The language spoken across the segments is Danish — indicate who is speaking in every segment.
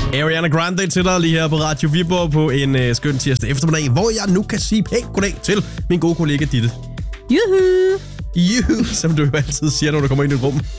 Speaker 1: Ariana Grande til dig lige her på Radio Viborg på en skøn tirsdag eftermiddag, hvor jeg nu kan sige pænt goddag til min gode kollega Ditte.
Speaker 2: Juhu!
Speaker 1: Juhu, som du jo altid siger, når du kommer ind i et rum.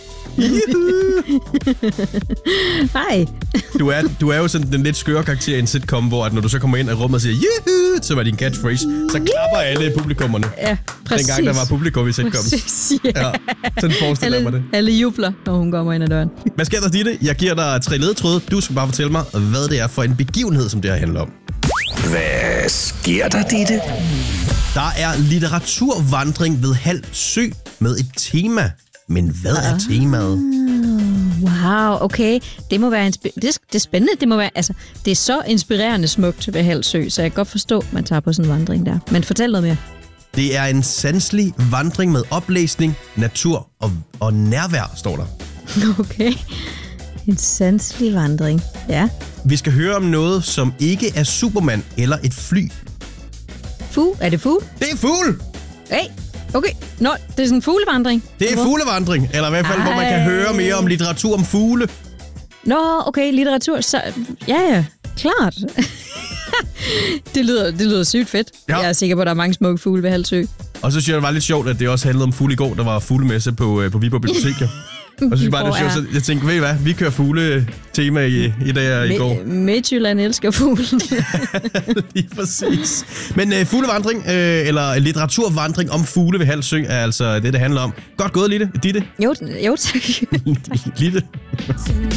Speaker 2: Hej.
Speaker 1: Du er jo sådan den lidt skøre karakter i en sitcom, hvor at når du så kommer ind i rummet og siger juhu, så var din catchphrase, så klapper alle publikummerne.
Speaker 2: Ja, præcis.
Speaker 1: Dengang der var publikum i sitcoms.
Speaker 2: Præcis, ja.
Speaker 1: Ja, sådan forestiller jeg mig det.
Speaker 2: Alle jubler, når hun kommer ind ad døren.
Speaker 1: Hvad sker der, Ditte? Jeg giver dig 3 ledetråde. Du skal bare fortælle mig, hvad det er for en begivenhed, som det her handler om.
Speaker 3: Hvad sker der, Ditte?
Speaker 1: Der er litteraturvandring ved Hald Sø med et tema. Men hvad er temaet?
Speaker 2: Wow, okay. Det må være det er spændende. Det må være, altså, det er så inspirerende smukt ved Hald Sø, så jeg kan godt forstå, at man tager på sådan en vandring der. Men fortæl noget mere.
Speaker 1: Det er en sanselig vandring med oplæsning, natur og nærvær, står der.
Speaker 2: Okay. En sanselig vandring. Ja.
Speaker 1: Vi skal høre om noget, som ikke er Superman eller et fly.
Speaker 2: Er det fugl?
Speaker 1: Det er fugl!
Speaker 2: Hey, okay. Nå, det er sådan en fuglevandring.
Speaker 1: Det er fuglevandring, eller i hvert fald, hvor man kan høre mere om litteratur om fugle.
Speaker 2: Nå, okay, litteratur. Så, ja, klart. det lyder sygt fedt.
Speaker 1: Ja.
Speaker 2: Jeg er sikker på, at der er mange smukke fugle ved Hald Sø.
Speaker 1: Og så synes jeg, det var lidt sjovt, at det også handlede om fugle i går. Der var fuglemesse på Viborg Bibliotek. Og så synes jeg bare, det er sjovt. Så jeg tænkte, ved I hvad? Vi kører fugle-tema i dag og i går.
Speaker 2: Midtjylland elsker fugle.
Speaker 1: Lige præcis. Men fuglevandring, eller litteraturvandring om fugle ved Hald Sø, er altså det handler om. Godt gået, Ditte.
Speaker 2: Jo, tak.
Speaker 1: Ditte.